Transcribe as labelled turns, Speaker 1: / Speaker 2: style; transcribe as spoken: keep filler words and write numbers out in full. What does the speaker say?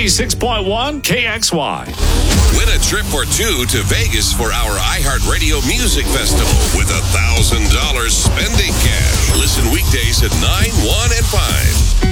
Speaker 1: ninety-six point one K X Y.
Speaker 2: Win a trip or two to Vegas for our iHeartRadio Music Festival with a one thousand dollars spending cash. Listen weekdays at nine, one, and five.